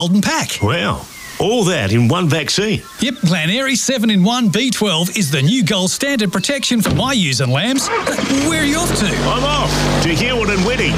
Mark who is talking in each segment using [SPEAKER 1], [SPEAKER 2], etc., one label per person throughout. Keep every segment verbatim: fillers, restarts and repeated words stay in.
[SPEAKER 1] Golden Pack.
[SPEAKER 2] Wow. All that in one vaccine.
[SPEAKER 1] Yep, Glaneri seven in one B twelve is the new gold standard protection for my ewes and lambs. Uh, where are you off to?
[SPEAKER 2] I'm off to Hewett and Whitty.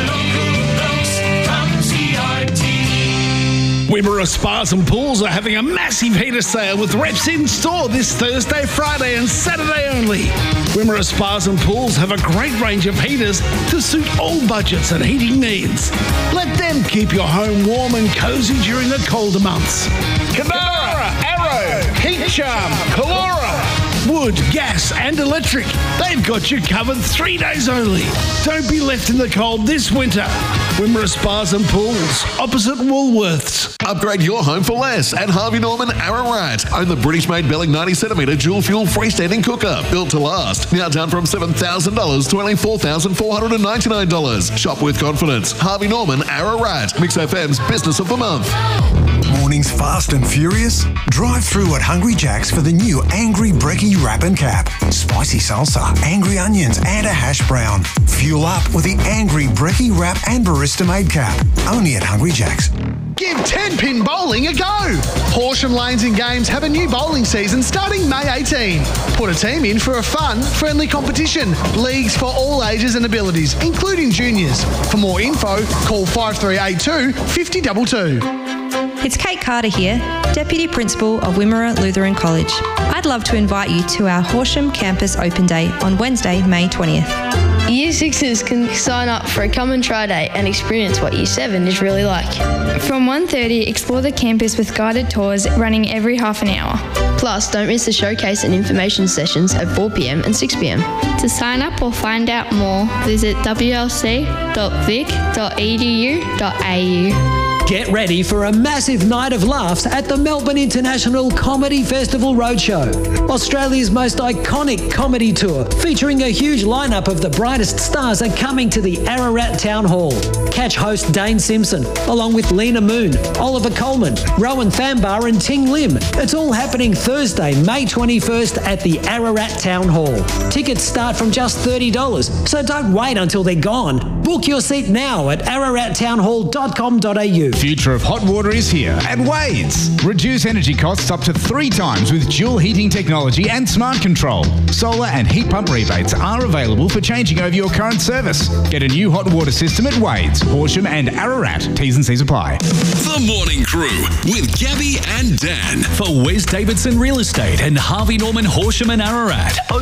[SPEAKER 3] Wimmera Spas and Pools are having a massive heater sale with reps in store this Thursday, Friday and Saturday only. Wimmera Spas and Pools have a great range of heaters to suit all budgets and heating needs. Let them keep your home warm and cosy during the colder months. Kadara, Arrow, Heat Charm, Calora, wood, gas and electric. They've got you covered three days only. Don't be left in the cold this winter. Wimmera Spas and Pools, opposite Woolworths.
[SPEAKER 4] Upgrade your home for less at Harvey Norman Ararat. Own the British-made Belling ninety centimetre dual fuel freestanding cooker. Built to last. Now down from seven thousand dollars to only four thousand four hundred ninety-nine dollars. Shop with confidence. Harvey Norman Ararat. Mix F M's Business of the Month.
[SPEAKER 5] Mornings fast and furious? Drive through at Hungry Jack's for the new Angry Brekkie Wrap and Cap. Spicy salsa, angry onions and a hash brown. Fuel up with the Angry Brekkie Wrap and Barista Made Cap. Only at Hungry Jack's.
[SPEAKER 6] Give ten-pin bowling a go. Horsham Lanes and Games have a new bowling season starting May eighteenth. Put a team in for a fun, friendly competition. Leagues for all ages and abilities, including juniors. For more info, call five three eight two, five oh two two.
[SPEAKER 7] It's Kate Carter here, Deputy Principal of Wimmera Lutheran College. I'd love to invite you to our Horsham Campus Open Day on Wednesday, May twentieth.
[SPEAKER 8] Year sixes can sign up for a come and try day and experience what Year seven is really like.
[SPEAKER 9] From one thirty, explore the campus with guided tours running every half an hour.
[SPEAKER 8] Plus, don't miss the showcase and information sessions at four p m and six p m.
[SPEAKER 9] To sign up or find out more, visit w l c dot vic dot e d u dot a u.
[SPEAKER 10] Get ready for a massive night of laughs at the Melbourne International Comedy Festival Roadshow. Australia's most iconic comedy tour, featuring a huge lineup of the brightest stars, are coming to the Ararat Town Hall. Catch host Dane Simpson, along with Lena Moon, Oliver Coleman, Rowan Thambar and Ting Lim. It's all happening Thursday, May twenty-first at the Ararat Town Hall. Tickets start from just thirty dollars, so don't wait until they're gone. Book your seat now at ararat town hall dot com dot a u.
[SPEAKER 11] Future of hot water is here at Wade's. Reduce energy costs up to three times with dual heating technology and smart control. Solar and heat pump rebates are available for changing over your current service. Get a new hot water system at Wade's, Horsham and Ararat. T's and C's apply.
[SPEAKER 12] The Morning Crew with Gabby and Dan for Wes Davidson Real Estate and Harvey Norman Horsham and Ararat.